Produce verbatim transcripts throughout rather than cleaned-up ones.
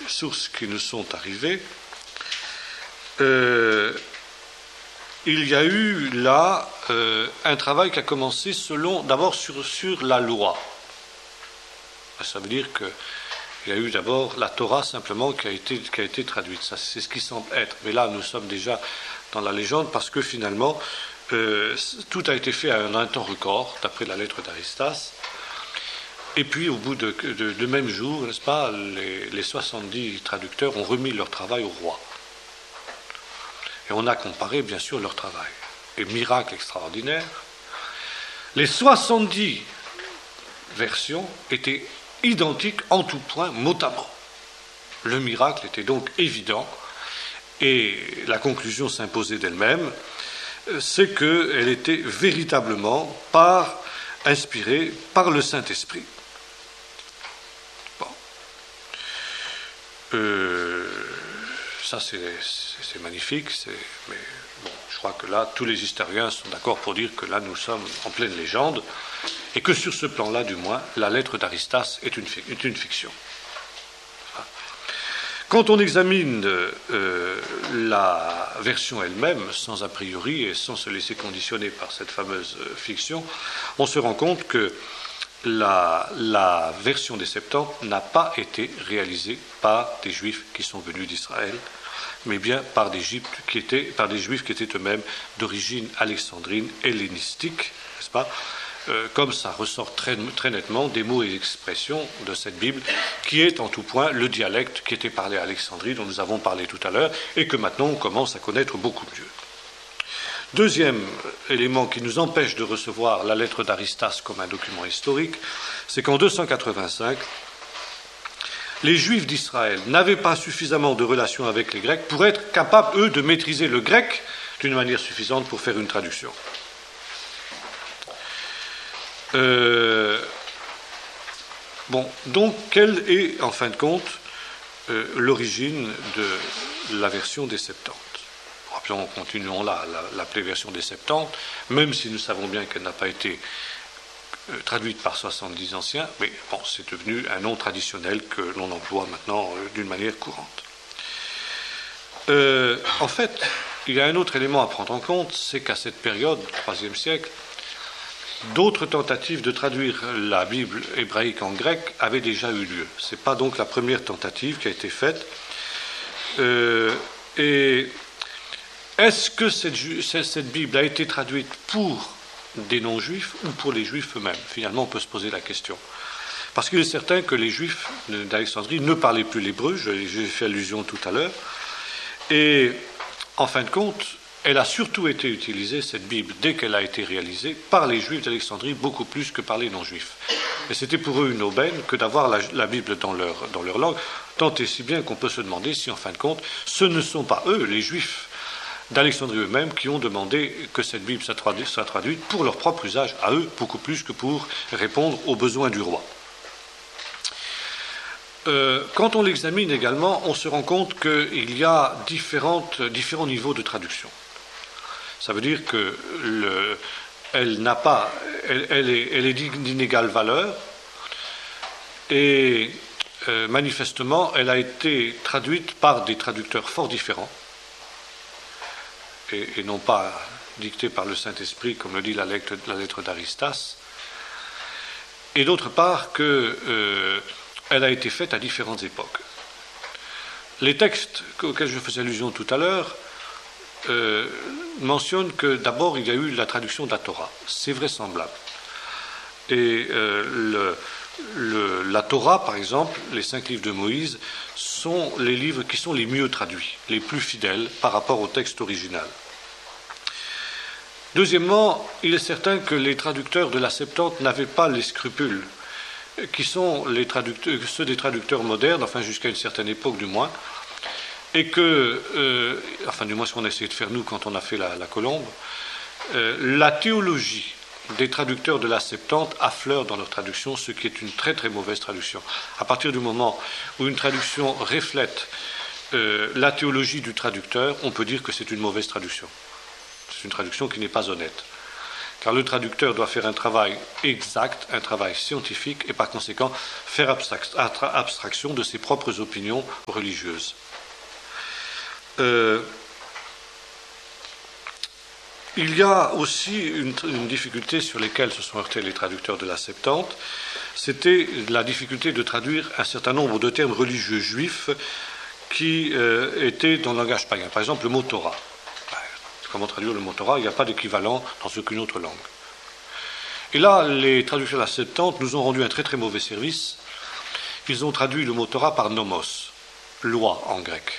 sources qui nous sont arrivées, euh, il y a eu là euh, un travail qui a commencé selon, d'abord sur, sur la loi. Ça veut dire qu'il y a eu d'abord la Torah simplement qui a été, qui a été traduite. Ça, c'est ce qui semble être. Mais là, nous sommes déjà dans la légende parce que finalement, euh, tout a été fait en un temps record, d'après la lettre d'Aristas. Et puis, au bout de, de, de même jour, n'est-ce pas, les, les soixante-dix traducteurs ont remis leur travail au roi. Et on a comparé, bien sûr, leur travail. Et miracle extraordinaire, les soixante-dix versions étaient identiques en tout point, mot à mot. Le miracle était donc évident, et la conclusion s'imposait d'elle-même, c'est qu'elle était véritablement par, inspirée par le Saint-Esprit. Bon. Euh, ça, c'est, c'est, c'est magnifique, c'est, mais bon, je crois que là, tous les historiens sont d'accord pour dire que là, nous sommes en pleine légende, et que sur ce plan-là, du moins, la lettre d'Aristas est une, est une fiction. Quand on examine euh, la version elle-même, sans a priori et sans se laisser conditionner par cette fameuse fiction, on se rend compte que la, la version des Septante n'a pas été réalisée par des Juifs qui sont venus d'Israël, mais bien par des, Juifs qui étaient, par des Juifs qui étaient eux-mêmes d'origine alexandrine, hellénistique, n'est-ce pas ? Euh, comme ça ressort très, très nettement des mots et expressions de cette Bible, qui est en tout point le dialecte qui était parlé à Alexandrie, dont nous avons parlé tout à l'heure, et que maintenant on commence à connaître beaucoup mieux. Deuxième élément qui nous empêche de recevoir la lettre d'Aristas comme un document historique, c'est qu'en deux cent quatre-vingt-cinq, les Juifs d'Israël n'avaient pas suffisamment de relations avec les Grecs pour être capables, eux, de maîtriser le grec d'une manière suffisante pour faire une traduction. Euh, bon, donc, quelle est, en fin de compte, euh, l'origine de la version des Septante ? Rappelons, continuons là, la, l'appeler version des Septante, même si nous savons bien qu'elle n'a pas été euh, traduite par soixante-dix anciens, mais bon, c'est devenu un nom traditionnel que l'on emploie maintenant euh, d'une manière courante. Euh, en fait, il y a un autre élément à prendre en compte, c'est qu'à cette période, troisième siècle, d'autres tentatives de traduire la Bible hébraïque en grec avaient déjà eu lieu. Ce n'est pas donc la première tentative qui a été faite. Euh, et est-ce que cette, cette Bible a été traduite pour des non-juifs ou pour les juifs eux-mêmes ? Finalement, on peut se poser la question. Parce qu'il est certain que les juifs d'Alexandrie ne parlaient plus l'hébreu, j'ai fait allusion tout à l'heure, et en fin de compte, elle a surtout été utilisée, cette Bible, dès qu'elle a été réalisée, par les Juifs d'Alexandrie, beaucoup plus que par les non-Juifs. Et c'était pour eux une aubaine que d'avoir la, la Bible dans leur, dans leur langue, tant et si bien qu'on peut se demander si, en fin de compte, ce ne sont pas eux, les Juifs d'Alexandrie eux-mêmes, qui ont demandé que cette Bible soit traduite, soit traduite pour leur propre usage, à eux, beaucoup plus que pour répondre aux besoins du roi. Euh, quand on l'examine également, on se rend compte qu'il y a différentes, différents niveaux de traduction. Ça veut dire que le, elle n'a pas, elle, elle, est, elle est d'inégale valeur et euh, manifestement, elle a été traduite par des traducteurs fort différents et, et non pas dictée par le Saint-Esprit, comme le dit la lettre, la lettre d'Aristas. Et d'autre part, que euh, elle a été faite à différentes époques. Les textes auxquels je faisais allusion tout à l'heure Euh, mentionne que d'abord il y a eu la traduction de la Torah. C'est vraisemblable. Et euh, le, le, la Torah, par exemple, les cinq livres de Moïse, sont les livres qui sont les mieux traduits, les plus fidèles par rapport au texte original. Deuxièmement, il est certain que les traducteurs de la Septante n'avaient pas les scrupules qui sont les traducteurs, ceux des traducteurs modernes, enfin jusqu'à une certaine époque du moins, et que, euh, enfin du moins ce qu'on a essayé de faire nous quand on a fait la, la Colombe, euh, la théologie des traducteurs de la Septante affleure dans leur traduction, ce qui est une très très mauvaise traduction. À partir du moment où une traduction reflète euh, la théologie du traducteur, on peut dire que c'est une mauvaise traduction. C'est une traduction qui n'est pas honnête. car le traducteur doit faire un travail exact, un travail scientifique, et par conséquent faire abstraction de ses propres opinions religieuses. Euh, il y a aussi une, une difficulté sur laquelle se sont heurtés les traducteurs de la Septante, c'était la difficulté de traduire un certain nombre de termes religieux juifs qui euh, étaient dans le langage païen. Par exemple, le mot Torah. Comment traduire le mot Torah? Il n'y a pas d'équivalent dans aucune autre langue. Et là, les traducteurs de la Septante nous ont rendu un très très mauvais service. Ils ont traduit le mot Torah par nomos, loi en grec.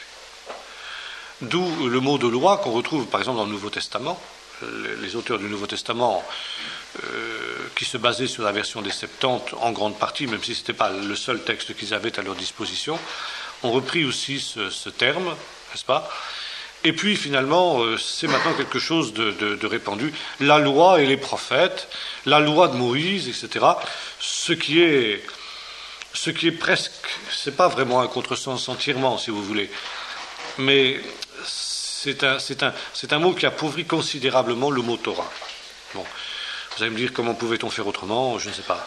D'où le mot de loi qu'on retrouve par exemple dans le Nouveau Testament. Les auteurs du Nouveau Testament, euh, qui se basaient sur la version des Septantes en grande partie, même si ce n'était pas le seul texte qu'ils avaient à leur disposition, ont repris aussi ce, ce terme, n'est-ce pas? Et puis finalement, euh, c'est maintenant quelque chose de, de, de répandu. La loi et les prophètes, la loi de Moïse, et cetera. Ce qui est, ce qui est presque, c'est pas vraiment un contresens entièrement, si vous voulez, mais c'est un, c'est un, c'est un mot qui appauvrit considérablement le mot Torah. Bon, vous allez me dire comment pouvait-on faire autrement? Je ne sais pas.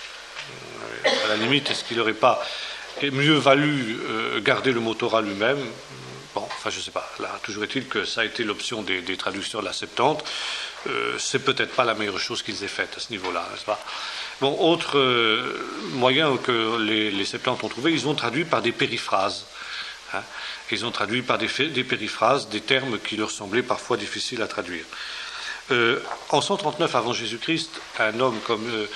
Euh, à la limite, est-ce qu'il n'aurait pas mieux valu euh, garder le mot Torah lui-même? Bon, enfin, je ne sais pas. Là, toujours est-il que ça a été l'option des, des traducteurs de la Septante. Euh, c'est peut-être pas la meilleure chose qu'ils aient faite à ce niveau-là, n'est-ce pas? Bon, autre euh, moyen que les, les Septantes ont trouvé, ils ont traduit par des périphrases. Hein. Ils ont traduit par des, des périphrases des termes qui leur semblaient parfois difficiles à traduire. Euh, en cent trente-neuf avant Jésus-Christ, un homme comme euh,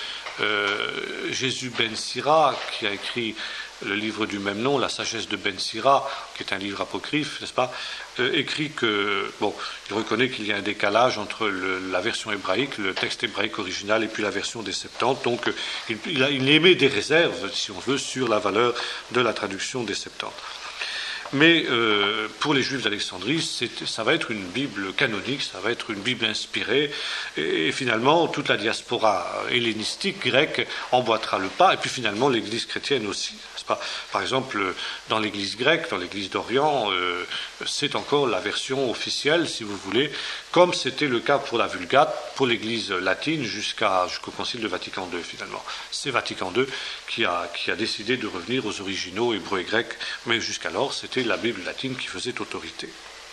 euh, Jésus ben Sira, qui a écrit le livre du même nom, La sagesse de Ben Sira, qui est un livre apocryphe, n'est-ce pas, euh, écrit que, bon, il reconnaît qu'il y a un décalage entre le, la version hébraïque, le texte hébraïque original, et puis la version des Septantes, donc euh, il, il, a, il émet des réserves, si on veut, sur la valeur de la traduction des Septantes. Mais euh, pour les Juifs d'Alexandrie, c'est, ça va être une Bible canonique, ça va être une Bible inspirée, et, et finalement toute la diaspora hellénistique grecque emboîtera le pas, et puis finalement l'Église chrétienne aussi. N'est-ce pas? Par exemple, dans l'Église grecque, dans l'Église d'Orient, euh, c'est encore la version officielle, si vous voulez, comme c'était le cas pour la Vulgate, pour l'Église latine jusqu'à, jusqu'au Concile de Vatican deux finalement. C'est Vatican deux qui a, qui a décidé de revenir aux originaux hébreux et grecs, mais jusqu'alors c'était la Bible latine qui faisait autorité.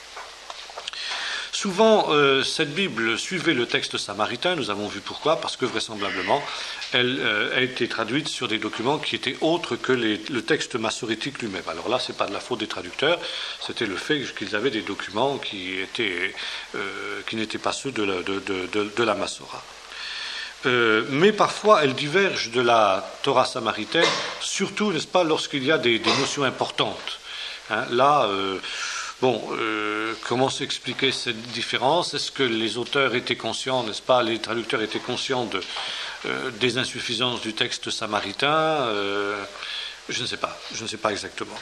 Souvent, euh, cette Bible suivait le texte samaritain, nous avons vu pourquoi, parce que vraisemblablement, elle euh, a été traduite sur des documents qui étaient autres que les, le texte massorétique lui-même. Alors là, ce n'est pas de la faute des traducteurs, c'était le fait qu'ils avaient des documents qui, étaient, euh, qui n'étaient pas ceux de la, de, de, de, de la Massora. Euh, mais parfois, elle diverge de la Torah samaritaine, surtout, n'est-ce pas, lorsqu'il y a des, des notions importantes. Hein, là, euh, bon, euh, comment s'expliquer cette différence? Est-ce que les auteurs étaient conscients, n'est-ce pas, les traducteurs étaient conscients de, euh, des insuffisances du texte samaritain? euh, Je ne sais pas, je ne sais pas exactement.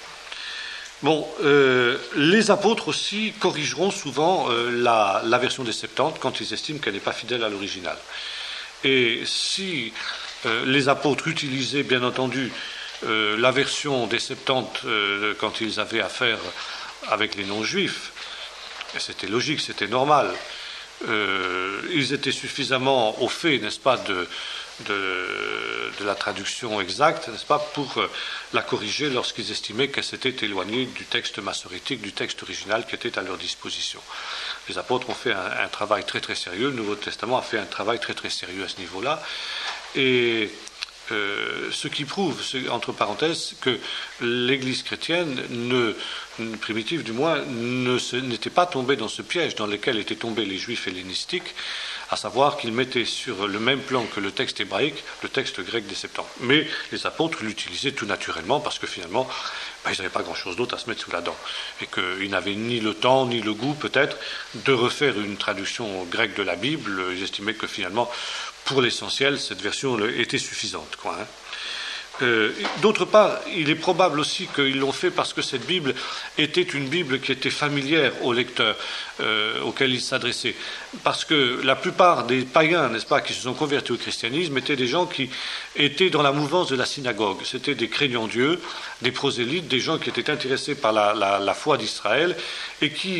Bon, euh, les apôtres aussi corrigeront souvent euh, la, la version des Septantes quand ils estiment qu'elle n'est pas fidèle à l'original. Et si euh, les apôtres utilisaient, bien entendu, Euh, la version des Septantes euh, quand ils avaient affaire avec les non-juifs, et c'était logique, c'était normal, euh, ils étaient suffisamment au fait, n'est-ce pas, de, de, de la traduction exacte, n'est-ce pas, pour euh, la corriger lorsqu'ils estimaient qu'elle s'était éloignée du texte massorétique, du texte original qui était à leur disposition. Les apôtres ont fait un, un travail très très sérieux, le Nouveau Testament a fait un travail très très sérieux à ce niveau-là, et Euh, ce qui prouve, entre parenthèses, que l'Église chrétienne, ne, primitive du moins, ne se, n'était pas tombée dans ce piège dans lequel étaient tombés les Juifs hellénistiques, à savoir qu'ils mettaient sur le même plan que le texte hébraïque, le texte grec des Septantes. Mais les apôtres l'utilisaient tout naturellement parce que finalement, ben, ils n'avaient pas grand-chose d'autre à se mettre sous la dent. Et qu'ils n'avaient ni le temps, ni le goût peut-être, de refaire une traduction grecque de la Bible. Ils estimaient que finalement, pour l'essentiel, cette version était suffisante, quoi, hein. Euh, d'autre part, il est probable aussi qu'ils l'ont fait parce que cette Bible était une Bible qui était familière aux lecteurs euh, auxquels ils s'adressaient. Parce que la plupart des païens, n'est-ce pas, qui se sont convertis au christianisme étaient des gens qui étaient dans la mouvance de la synagogue. C'était des craignants Dieu, des prosélytes, des gens qui étaient intéressés par la, la, la foi d'Israël et qui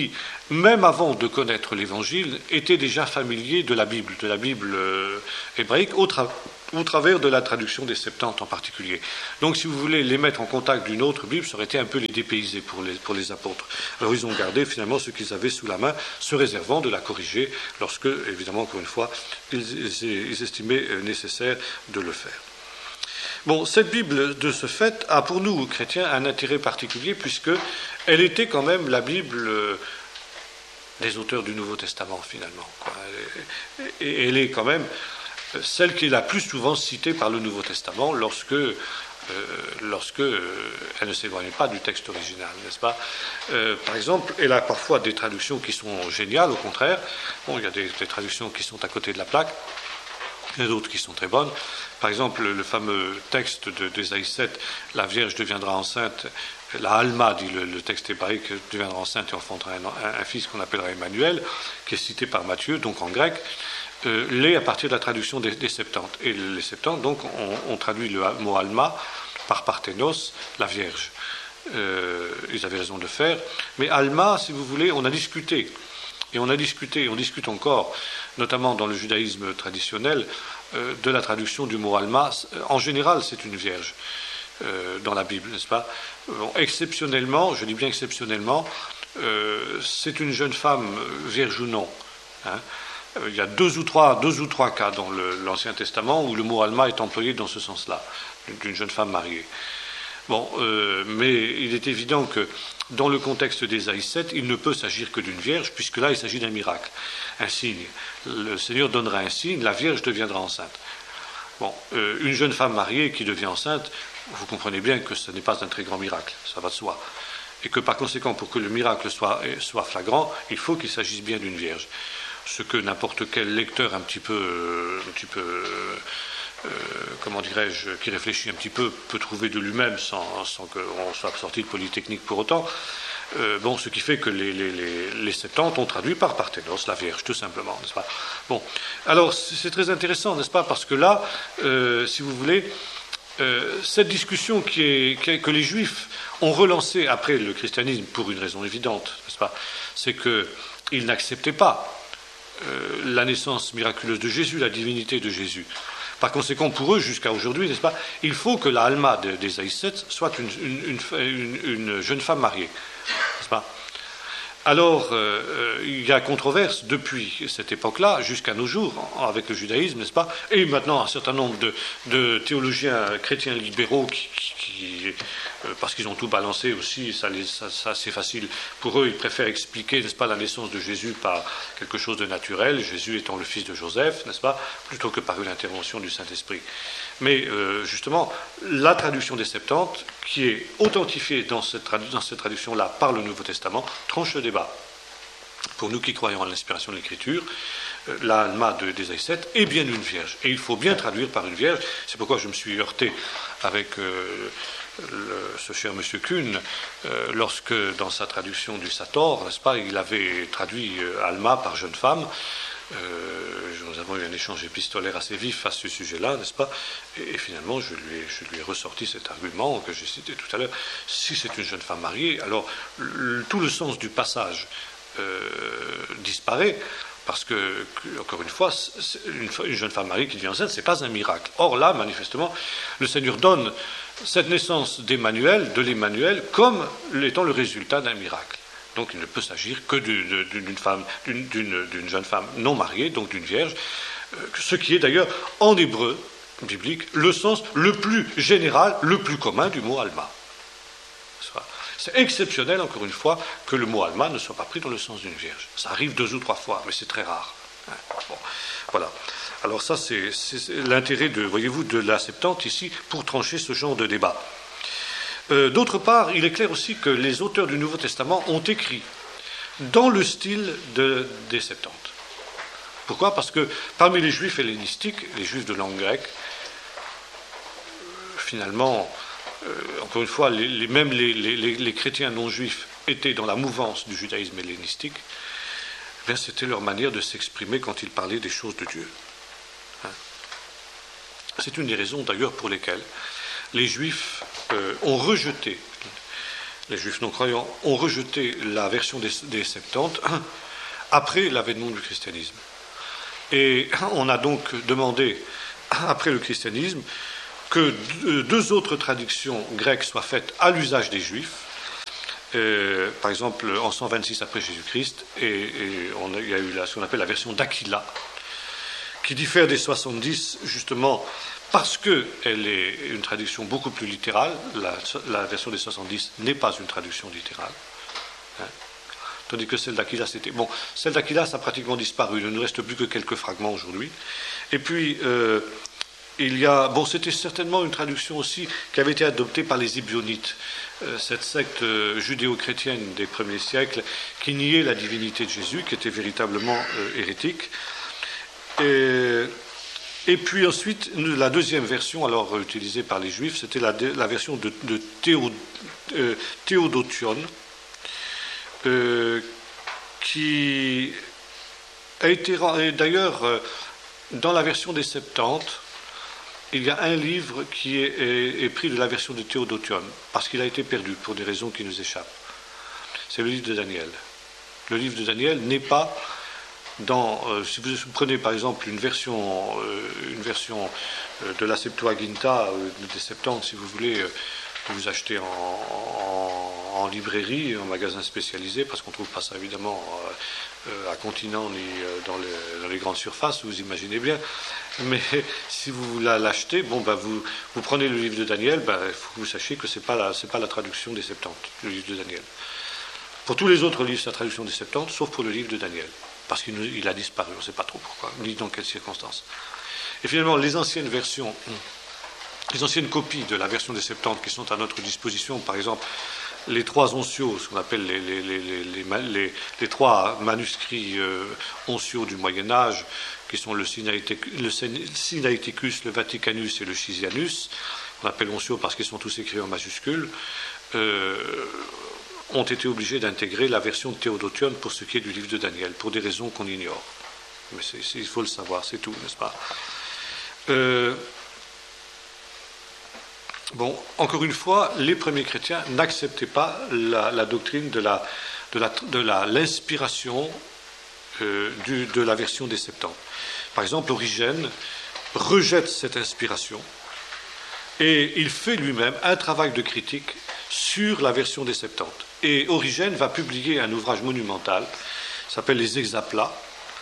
même avant de connaître l'Évangile, étaient déjà familiers de la Bible, de la Bible euh, hébraïque, au, tra- au travers de la traduction des Septante en particulier. Donc, si vous voulez les mettre en contact d'une autre Bible, ça aurait été un peu les dépayser pour les, pour les apôtres. Alors, ils ont gardé finalement ce qu'ils avaient sous la main, se réservant de la corriger lorsque, évidemment, encore une fois, ils, ils, ils estimaient nécessaire de le faire. Bon, cette Bible, de ce fait, a pour nous, chrétiens, un intérêt particulier, puisqu'elle était quand même la Bible euh, des auteurs du Nouveau Testament, finalement. Quoi. Et elle est quand même celle qui est la plus souvent citée par le Nouveau Testament lorsque, euh, lorsque euh, elle ne s'éloigne pas du texte original, n'est-ce pas ? euh, Par exemple, elle a parfois des traductions qui sont géniales, au contraire. Bon, il y a des, des traductions qui sont à côté de la plaque, il y a d'autres qui sont très bonnes. Par exemple, le fameux texte d'Ésaïe sept, « La Vierge deviendra enceinte », la Alma, dit le, le texte hébraïque, deviendra enceinte et enfantera un, un, un fils qu'on appellera Emmanuel, qui est cité par Matthieu, donc en grec, euh, l'est à partir de la traduction des, des Septantes. Et les Septantes, donc, on, on traduit le mot Alma par Parthénos, la Vierge. Euh, ils avaient raison de le faire. Mais Alma, si vous voulez, on a discuté. Et on a discuté, on discute encore, notamment dans le judaïsme traditionnel, euh, de la traduction du mot Alma. En général, c'est une vierge euh, dans la Bible, n'est-ce pas ? Bon, exceptionnellement, je dis bien exceptionnellement, euh, c'est une jeune femme, vierge ou non. Hein. Il y a deux ou trois, deux ou trois cas dans le, l'Ancien Testament où le mot Alma est employé dans ce sens-là, d'une jeune femme mariée. Bon, euh, mais il est évident que dans le contexte d'Ésaïe sept, il ne peut s'agir que d'une vierge, puisque là, il s'agit d'un miracle, un signe. Le Seigneur donnera un signe, la vierge deviendra enceinte. Bon, euh, une jeune femme mariée qui devient enceinte, vous comprenez bien que ce n'est pas un très grand miracle, ça va de soi. Et que par conséquent, pour que le miracle soit, soit flagrant, il faut qu'il s'agisse bien d'une vierge. Ce que n'importe quel lecteur un petit peu... Un petit peu Euh, comment dirais-je, qui réfléchit un petit peu, peut trouver de lui-même sans, sans qu'on soit sorti de Polytechnique pour autant. Euh, bon, ce qui fait que les, les, les, les Septantes ont traduit par Parthénos, la Vierge, tout simplement, n'est-ce pas ? Bon, alors c'est très intéressant, n'est-ce pas ? Parce que là, euh, si vous voulez, euh, cette discussion qui est, qui est, que les Juifs ont relancée après le christianisme pour une raison évidente, n'est-ce pas ? C'est qu'ils n'acceptaient pas euh, la naissance miraculeuse de Jésus, la divinité de Jésus. Par conséquent, pour eux, jusqu'à aujourd'hui, n'est-ce pas, il faut que la Alma d'Ésaïe sept soit une, une, une, une jeune femme mariée, n'est-ce pas ? Alors, euh, il y a controverse depuis cette époque-là jusqu'à nos jours, avec le judaïsme, n'est-ce pas ? Et maintenant, un certain nombre de, de théologiens chrétiens libéraux qui, qui, qui euh, parce qu'ils ont tout balancé aussi, ça, les, ça, ça c'est facile pour eux, ils préfèrent expliquer, n'est-ce pas, la naissance de Jésus par quelque chose de naturel, Jésus étant le fils de Joseph, n'est-ce pas, plutôt que par une intervention du Saint-Esprit. Mais euh, justement, la traduction des Septantes, qui est authentifiée dans cette, tradu- dans cette traduction-là par le Nouveau Testament, tranche le débat. Pour nous qui croyons à l'inspiration de l'Écriture, euh, la Alma d'Ésaïe sept est bien une vierge. Et il faut bien traduire par une vierge. C'est pourquoi je me suis heurté avec euh, le, ce cher monsieur Kuhn, euh, lorsque, dans sa traduction du Sator, n'est-ce pas, il avait traduit euh, Alma par jeune femme. Euh, nous avons eu un échange épistolaire assez vif à ce sujet-là, n'est-ce pas ? Et, et finalement, je lui, ai, je lui ai ressorti cet argument que j'ai cité tout à l'heure. Si c'est une jeune femme mariée, alors le, tout le sens du passage euh, disparaît, parce que, que encore une fois, une, une jeune femme mariée qui devient enceinte, ce n'est pas un miracle. Or là, manifestement, le Seigneur donne cette naissance d'Emmanuel, de l'Emmanuel, comme étant le résultat d'un miracle. Donc il ne peut s'agir que d'une, d'une, femme, d'une, d'une, d'une jeune femme non mariée, donc d'une vierge, ce qui est d'ailleurs en hébreu biblique le sens le plus général, le plus commun du mot Alma. C'est exceptionnel, encore une fois, que le mot Alma ne soit pas pris dans le sens d'une vierge. Ça arrive deux ou trois fois, mais c'est très rare. Bon, voilà. Alors ça, c'est, c'est l'intérêt de, voyez-vous, de la Septante ici pour trancher ce genre de débat. Euh, d'autre part, il est clair aussi que les auteurs du Nouveau Testament ont écrit dans le style de, des Septantes. Pourquoi ? Parce que parmi les juifs hellénistiques, les juifs de langue grecque, euh, finalement, euh, encore une fois, les, les, même les, les, les chrétiens non juifs étaient dans la mouvance du judaïsme hellénistique, eh bien, c'était leur manière de s'exprimer quand ils parlaient des choses de Dieu. Hein ? C'est une des raisons d'ailleurs pour lesquelles les Juifs euh, ont rejeté les Juifs non-croyants, ont rejeté la version des, des Septante après l'avènement du christianisme. Et on a donc demandé, après le christianisme, que deux autres traductions grecques soient faites à l'usage des Juifs, euh, par exemple en cent vingt-six après Jésus-Christ, et, et on a, il y a eu la, ce qu'on appelle la version d'Aquila, qui diffère des soixante-dix justement parce qu'elle est une traduction beaucoup plus littérale. La, la version des soixante-dix n'est pas une traduction littérale. Hein. Tandis que celle d'Aquila, c'était... Bon, celle d'Aquila, ça a pratiquement disparu. Il ne nous reste plus que quelques fragments aujourd'hui. Et puis, euh, il y a... Bon, c'était certainement une traduction aussi qui avait été adoptée par les Ebionites, euh, cette secte euh, judéo-chrétienne des premiers siècles qui niait la divinité de Jésus, qui était véritablement euh, hérétique. Et... Et puis ensuite, la deuxième version, alors utilisée par les Juifs, c'était la, la version de, de Théo, euh, Théodotion, euh, qui a été... D'ailleurs, euh, dans la version des Septante, il y a un livre qui est, est, est pris de la version de Théodotion, parce qu'il a été perdu, pour des raisons qui nous échappent. C'est le livre de Daniel. Le livre de Daniel n'est pas... Dans, euh, si vous prenez par exemple une version, euh, une version euh, de la Septuaginta, euh, des Septante, si vous voulez, euh, que vous achetez en, en, en librairie, en magasin spécialisé, parce qu'on ne trouve pas ça évidemment euh, à Continent ni euh, dans, les, dans les grandes surfaces, vous imaginez bien. Mais si vous l'achetez, bon, ben, vous, vous prenez le livre de Daniel, ben, il faut que vous sachiez que ce n'est pas, pas la traduction des Septante, le livre de Daniel. Pour tous les autres livres, c'est la traduction des Septante, sauf pour le livre de Daniel. Parce qu'il il a disparu, on ne sait pas trop pourquoi, ni dans quelles circonstances. Et finalement, les anciennes versions, les anciennes copies de la version des Septante qui sont à notre disposition, par exemple, les trois onciaux, ce qu'on appelle les, les, les, les, les, les trois manuscrits euh, onciaux du Moyen-Âge, qui sont le Sinaiticus, le Vaticanus et le Chisianus, qu'on appelle onciaux parce qu'ils sont tous écrits en majuscules, euh, ont été obligés d'intégrer la version de Théodotion pour ce qui est du livre de Daniel, pour des raisons qu'on ignore. Mais c'est, c'est, il faut le savoir, c'est tout, n'est-ce pas ? euh, Bon, encore une fois, les premiers chrétiens n'acceptaient pas la, la doctrine de, la, de, la, de la, l'inspiration euh, du, de la version des Septante. Par exemple, Origène rejette cette inspiration et il fait lui-même un travail de critique sur la version des Septante. Et Origène va publier un ouvrage monumental, s'appelle les Hexaplats,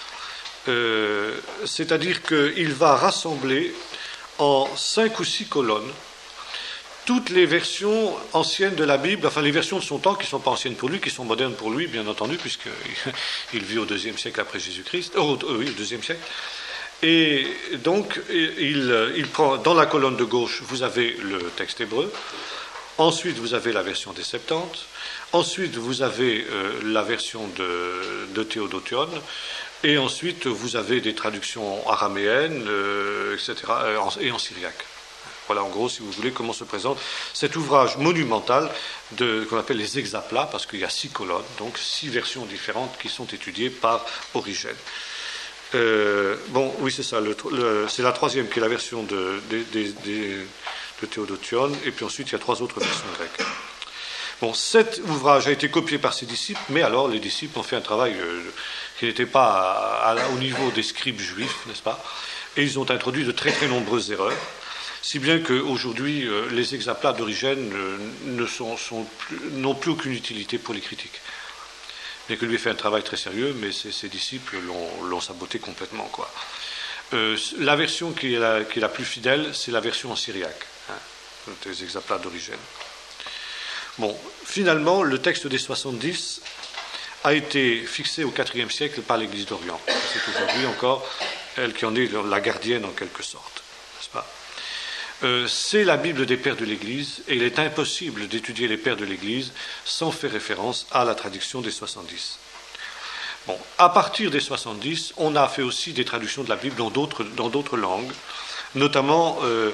euh, c'est-à-dire qu'il va rassembler en cinq ou six colonnes toutes les versions anciennes de la Bible, enfin les versions de son temps qui ne sont pas anciennes pour lui, qui sont modernes pour lui, bien entendu, puisqu'il vit au deuxième siècle après Jésus-Christ, oh, oui, au deuxième siècle. Et donc, il, il prend, dans la colonne de gauche, vous avez le texte hébreu, ensuite vous avez la version des Septante, ensuite vous avez euh, la version de, de Théodotion, et ensuite vous avez des traductions araméennes, euh, et cetera, euh, en, et en syriaque. Voilà en gros, si vous voulez, comment se présente cet ouvrage monumental de, qu'on appelle les Hexaplats, parce qu'il y a six colonnes, donc six versions différentes qui sont étudiées par Origène. Euh, bon, oui, c'est ça, le, le, c'est la troisième qui est la version de, de, de, de, de Théodotion, et puis ensuite il y a trois autres versions grecques. Bon, cet ouvrage a été copié par ses disciples, mais alors les disciples ont fait un travail euh, qui n'était pas à, à, au niveau des scribes juifs, n'est-ce pas ? Et ils ont introduit de très très nombreuses erreurs, si bien qu'aujourd'hui euh, les Hexaplats d'Origène euh, ne sont, sont plus, n'ont plus aucune utilité pour les critiques. Bien que lui ait fait un travail très sérieux, mais ses, ses disciples l'ont, l'ont saboté complètement, quoi. Euh, la version qui est la, qui est la plus fidèle, c'est la version en syriaque, hein, des Hexaplats d'Origène. Bon, finalement, le texte des soixante-dix a été fixé au quatrième siècle par l'Église d'Orient. C'est aujourd'hui encore elle qui en est la gardienne en quelque sorte, n'est-ce pas ? Euh, c'est la Bible des pères de l'Église, et il est impossible d'étudier les pères de l'Église sans faire référence à la traduction des soixante-dix. Bon, à partir des soixante-dix, on a fait aussi des traductions de la Bible dans d'autres, dans d'autres langues, notamment euh,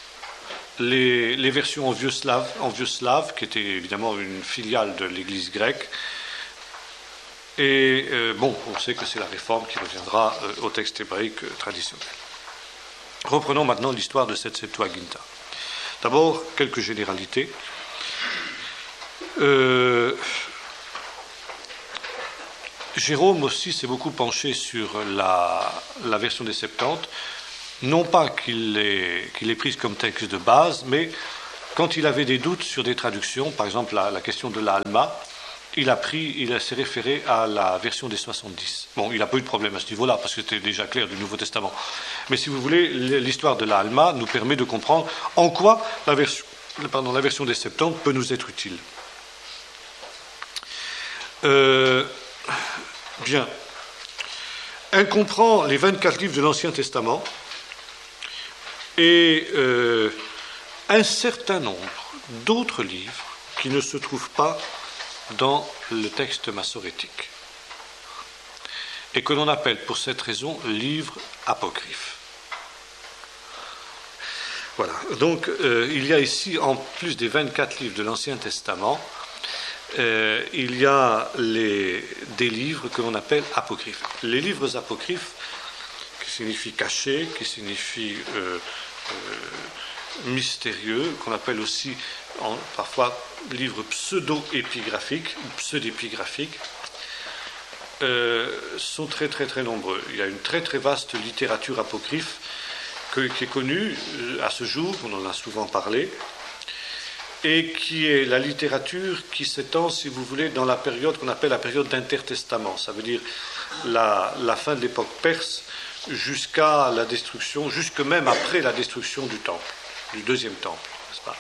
les, les versions en vieux slave, en vieux slave, qui était évidemment une filiale de l'Église grecque. Et euh, bon, on sait que c'est la Réforme qui reviendra euh, au texte hébraïque euh, traditionnel. Reprenons maintenant l'histoire de cette Septuaginta. D'abord, quelques généralités. Euh, Jérôme aussi s'est beaucoup penché sur la, la version des Septante, non pas qu'il l'ait, qu'il l'ait prise comme texte de base, mais quand il avait des doutes sur des traductions, par exemple la, la question de la Alma, il a pris, il s'est référé à la version des soixante-dix. Bon, il n'a pas eu de problème à ce niveau-là, parce que c'était déjà clair du Nouveau Testament. Mais si vous voulez, l'histoire de la Alma nous permet de comprendre en quoi la version, pardon, la version des Septante peut nous être utile. Euh, bien. On comprend les vingt-quatre livres de l'Ancien Testament et euh, un certain nombre d'autres livres qui ne se trouvent pas dans le texte massorétique et que l'on appelle pour cette raison livres apocryphes. Voilà, donc euh, il y a ici, en plus des vingt-quatre livres de l'Ancien Testament, euh, il y a les, des livres que l'on appelle apocryphes. Les livres apocryphes, qui signifient cachés, qui signifient euh, euh, mystérieux, qu'on appelle aussi en, parfois livres pseudo-épigraphiques ou pseudépigraphiques, euh, sont très très très nombreux. Il y a une très très vaste littérature apocryphe que, qui est connue euh, à ce jour, on en a souvent parlé, et qui est la littérature qui s'étend, si vous voulez, dans la période qu'on appelle la période d'intertestament. Ça veut dire la, la fin de l'époque perse jusqu'à la destruction, jusque même après la destruction du temple, du deuxième temple, n'est-ce pas ?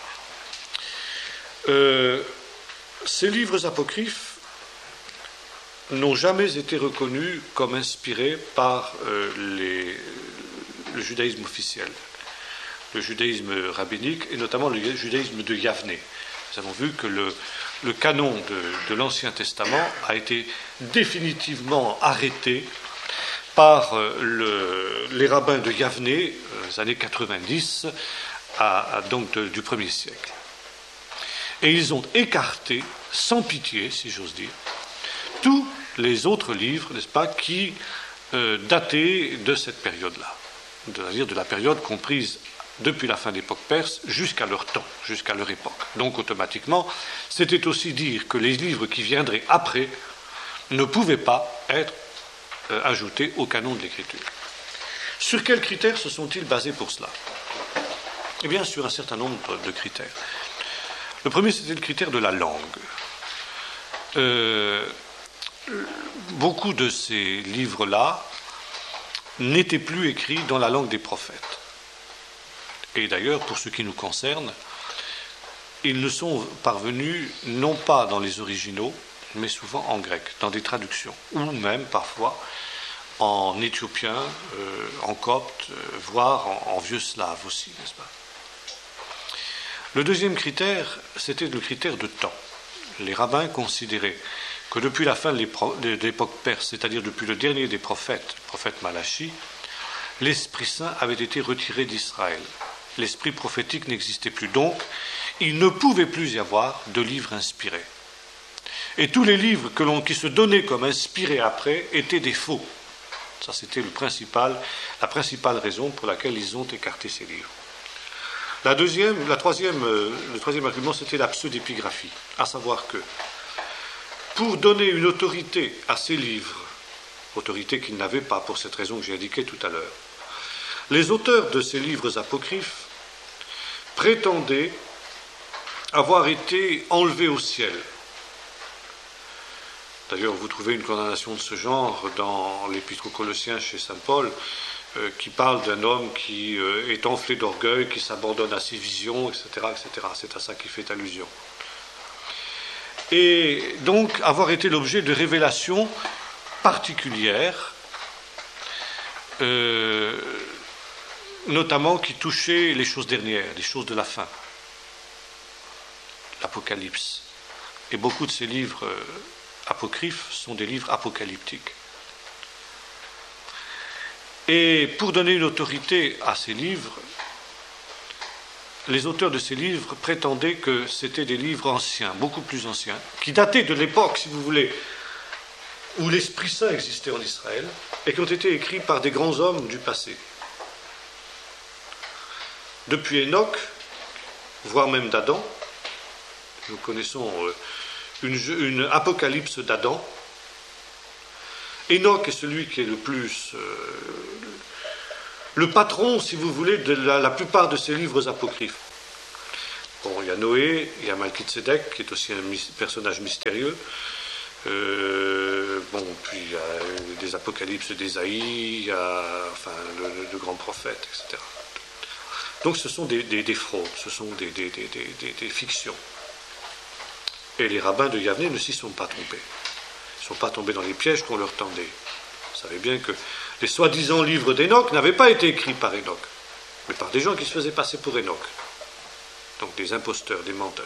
Euh, ces livres apocryphes n'ont jamais été reconnus comme inspirés par euh, les, le judaïsme officiel, le judaïsme rabbinique et notamment le judaïsme de Yavné. Nous avons vu que le, le canon de, de l'Ancien Testament a été définitivement arrêté par euh, le, les rabbins de Yavné, euh, les années quatre-vingt-dix, à, à, donc de, du premier siècle. Et ils ont écarté, sans pitié, si j'ose dire, tous les autres livres, n'est-ce pas, qui euh, dataient de cette période-là, c'est-à-dire de la période comprise depuis la fin de l'époque perse jusqu'à leur temps, jusqu'à leur époque. Donc automatiquement, c'était aussi dire que les livres qui viendraient après ne pouvaient pas être euh, ajoutés au canon de l'Écriture. Sur quels critères se sont-ils basés pour cela ? Eh bien, sur un certain nombre de critères. Le premier, c'était le critère de la langue. Euh, beaucoup de ces livres-là n'étaient plus écrits dans la langue des prophètes. Et d'ailleurs, pour ce qui nous concerne, ils ne sont parvenus non pas dans les originaux, mais souvent en grec, dans des traductions, ou même parfois en éthiopien, euh, en copte, euh, voire en, en vieux slave aussi, n'est-ce pas ? Le deuxième critère, c'était le critère de temps. Les rabbins considéraient que depuis la fin de l'époque perse, c'est-à-dire depuis le dernier des prophètes, le prophète Malachi, l'Esprit Saint avait été retiré d'Israël. L'esprit prophétique n'existait plus. Donc, il ne pouvait plus y avoir de livres inspirés. Et tous les livres que l'on, qui se donnaient comme inspirés après étaient des faux. Ça, c'était le principal, la principale raison pour laquelle ils ont écarté ces livres. La deuxième, la troisième, le troisième argument, c'était la pseudépigraphie, à savoir que pour donner une autorité à ces livres, autorité qu'ils n'avaient pas pour cette raison que j'ai indiquée tout à l'heure, les auteurs de ces livres apocryphes prétendaient avoir été enlevés au ciel. D'ailleurs, vous trouvez une condamnation de ce genre dans l'Épître aux Colossiens chez saint Paul, Euh, qui parle d'un homme qui euh, est enflé d'orgueil, qui s'abandonne à ses visions, et cetera, et cetera. C'est à ça qu'il fait allusion. Et donc, avoir été l'objet de révélations particulières, euh, notamment qui touchaient les choses dernières, les choses de la fin, l'Apocalypse. Et beaucoup de ces livres euh, apocryphes sont des livres apocalyptiques. Et pour donner une autorité à ces livres, les auteurs de ces livres prétendaient que c'était des livres anciens, beaucoup plus anciens, qui dataient de l'époque, si vous voulez, où l'Esprit Saint existait en Israël, et qui ont été écrits par des grands hommes du passé. Depuis Enoch, voire même d'Adam, nous connaissons euh, une, une apocalypse d'Adam. Enoch est celui qui est le plus... Euh, le patron, si vous voulez, de la, la plupart de ces livres apocryphes. Bon, il y a Noé, il y a Malkitzedek, qui est aussi un mis, personnage mystérieux. Euh, bon, puis il y a des apocalypses d'Ésaïe, il y a enfin, le, le grand prophète, et cetera. Donc ce sont des, des, des fraudes, ce sont des, des, des, des, des fictions. Et les rabbins de Yavne ne s'y sont pas trompés. Ils ne sont pas tombés dans les pièges qu'on leur tendait. Vous savez bien que les soi-disant livres d'Enoch n'avaient pas été écrits par Enoch, mais par des gens qui se faisaient passer pour Enoch. Donc des imposteurs, des menteurs.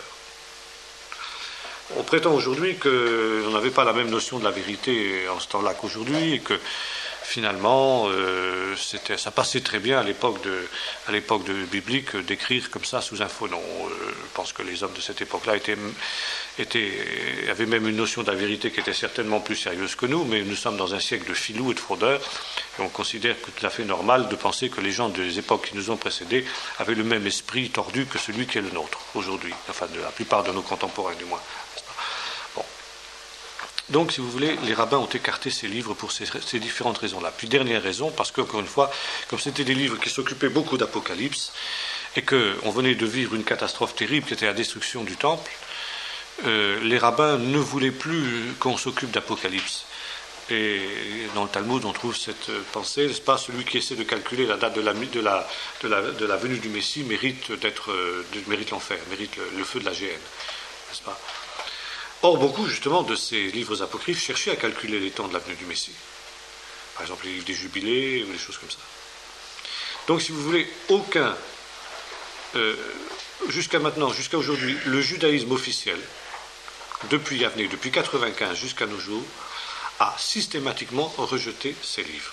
On prétend aujourd'hui qu'on n'avait pas la même notion de la vérité en ce temps-là qu'aujourd'hui, et que finalement, euh, c'était, ça passait très bien à l'époque, de, à l'époque de biblique d'écrire comme ça sous un faux nom. Euh, je pense que les hommes de cette époque-là étaient, étaient, avaient même une notion de la vérité qui était certainement plus sérieuse que nous, mais nous sommes dans un siècle de filous et de fraudeurs, et on considère que c'est tout à fait normal de penser que les gens des époques qui nous ont précédés avaient le même esprit tordu que celui qui est le nôtre aujourd'hui, enfin de la plupart de nos contemporains du moins. Bon. Donc, si vous voulez, les rabbins ont écarté ces livres pour ces, ces différentes raisons-là. Puis, dernière raison, parce qu'encore une fois, comme c'était des livres qui s'occupaient beaucoup d'Apocalypse, et qu'on venait de vivre une catastrophe terrible qui était la destruction du temple, euh, les rabbins ne voulaient plus qu'on s'occupe d'Apocalypse. Et dans le Talmud, on trouve cette pensée, n'est-ce pas, celui qui essaie de calculer la date de la, de la, de la, de la venue du Messie mérite, d'être, mérite l'enfer, mérite le, le feu de la géhenne, n'est-ce pas? Or, beaucoup, justement, de ces livres apocryphes cherchaient à calculer les temps de la venue du Messie. Par exemple, les livres des Jubilés, ou des choses comme ça. Donc, si vous voulez, aucun, euh, jusqu'à maintenant, jusqu'à aujourd'hui, le judaïsme officiel, depuis Yavne, depuis quatre-vingt-quinze jusqu'à nos jours, a systématiquement rejeté ces livres.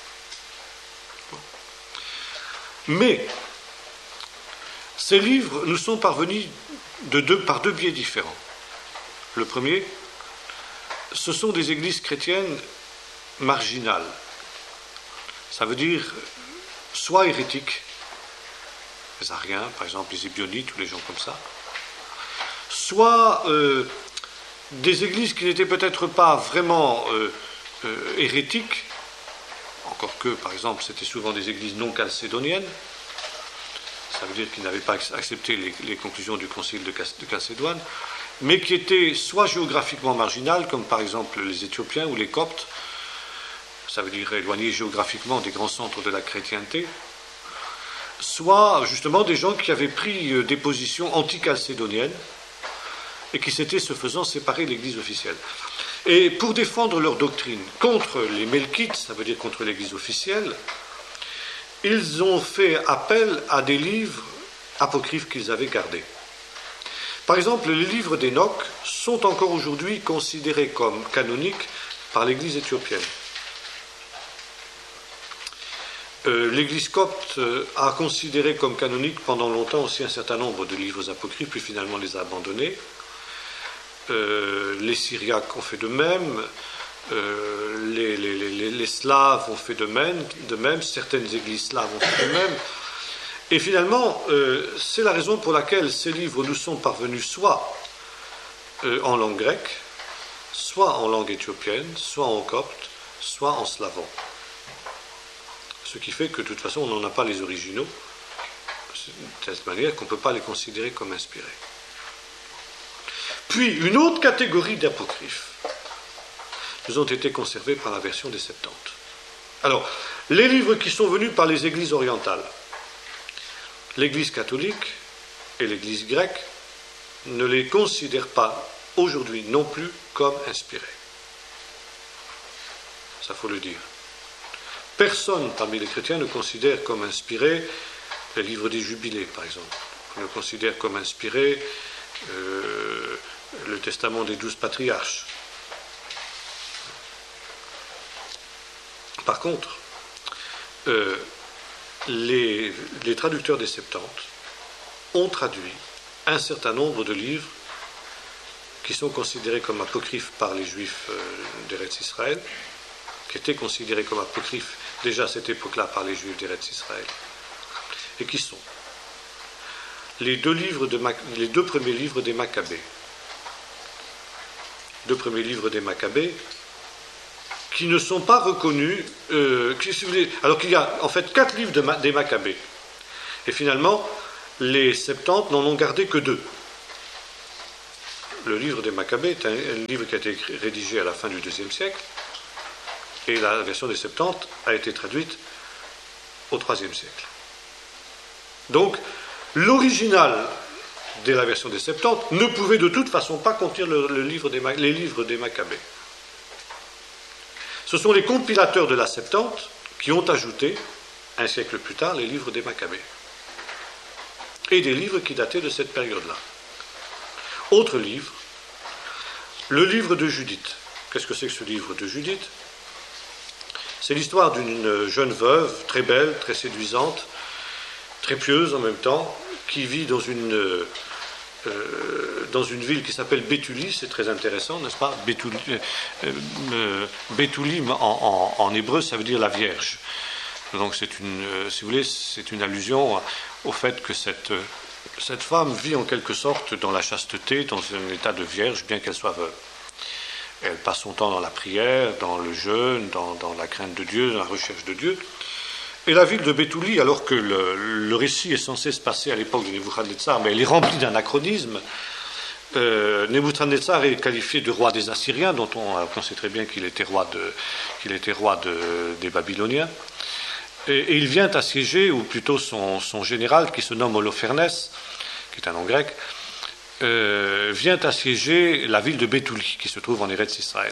Bon. Mais, ces livres nous sont parvenus de deux, par deux biais différents. Le premier, ce sont des églises chrétiennes marginales. Ça veut dire soit hérétiques, les Ariens, par exemple les Ébionites ou les gens comme ça, soit euh, des églises qui n'étaient peut-être pas vraiment euh, euh, hérétiques, encore que, par exemple, c'était souvent des églises non chalcédoniennes. Ça veut dire qu'ils n'avaient pas accepté les, les conclusions du concile de, de Chalcédoine, mais qui étaient soit géographiquement marginales, comme par exemple les Éthiopiens ou les Coptes, ça veut dire éloignés géographiquement des grands centres de la chrétienté, soit justement des gens qui avaient pris des positions anti-chalcédoniennes et qui s'étaient, ce faisant, séparés de l'Église officielle. Et pour défendre leur doctrine contre les Melkites, ça veut dire contre l'Église officielle, ils ont fait appel à des livres apocryphes qu'ils avaient gardés. Par exemple, les livres d'Enoch sont encore aujourd'hui considérés comme canoniques par l'Église éthiopienne. Euh, L'Église copte a considéré comme canonique pendant longtemps aussi un certain nombre de livres apocryphes, puis finalement les a abandonnés. Euh, les Syriaques ont fait de même, euh, les, les, les, les Slaves ont fait de même, de même, certaines églises slaves ont fait de même. Et finalement, euh, c'est la raison pour laquelle ces livres nous sont parvenus soit euh, en langue grecque, soit en langue éthiopienne, soit en copte, soit en slavon. Ce qui fait que de toute façon, on n'en a pas les originaux, de cette manière qu'on ne peut pas les considérer comme inspirés. Puis, une autre catégorie d'apocryphes nous ont été conservés par la version des Septante. Alors, les livres qui sont venus par les églises orientales, l'Église catholique et l'Église grecque ne les considèrent pas aujourd'hui non plus comme inspirés. Ça faut le dire. Personne parmi les chrétiens ne considère comme inspirés les livres des Jubilés, par exemple. On ne considère comme inspirés euh, le testament des douze patriarches. Par contre, euh, les, les traducteurs des Septante ont traduit un certain nombre de livres qui sont considérés comme apocryphes par les Juifs euh, d'Eretz Israël, qui étaient considérés comme apocryphes déjà à cette époque-là par les Juifs d'Eretz Israël, et qui sont les deux, livres de, les deux premiers livres des Maccabées, deux premiers livres des Maccabées, qui ne sont pas reconnus, euh, qui, si vous voulez, alors qu'il y a en fait quatre livres de, des Maccabées. Et finalement, les Septante n'en ont gardé que deux. Le livre des Maccabées est un, un livre qui a été rédigé à la fin du deuxième siècle, et la version des Septante a été traduite au troisième siècle. Donc, l'original de la version des Septante ne pouvait de toute façon pas contenir le, le livre des, les livres des Maccabées. Ce sont les compilateurs de la Septante qui ont ajouté, un siècle plus tard, les livres des Maccabées. Et des livres qui dataient de cette période-là. Autre livre, le livre de Judith. Qu'est-ce que c'est que ce livre de Judith? C'est l'histoire d'une jeune veuve, très belle, très séduisante, très pieuse en même temps, qui vit dans une, euh, dans une ville qui s'appelle Béthulie. C'est très intéressant, n'est-ce pas? Béthulie, euh, euh, Béthulie en, en, en hébreu, ça veut dire la Vierge. Donc c'est une, euh, si vous voulez, c'est une allusion au fait que cette, euh, cette femme vit en quelque sorte dans la chasteté, dans un état de vierge, bien qu'elle soit veuve. Elle passe son temps dans la prière, dans le jeûne, dans, dans la crainte de Dieu, dans la recherche de Dieu. Et la ville de Béthulie, alors que le, le récit est censé se passer à l'époque de Nebuchadnezzar, mais elle est remplie d'anachronismes. Euh, Nebuchadnezzar est qualifié de roi des Assyriens, dont on, on sait très bien qu'il était roi, de, qu'il était roi de, des Babyloniens. Et, et il vient assiéger, ou plutôt son, son général, qui se nomme Holofernes, qui est un nom grec, euh, vient assiéger la ville de Béthulie, qui se trouve en Eretz Israël.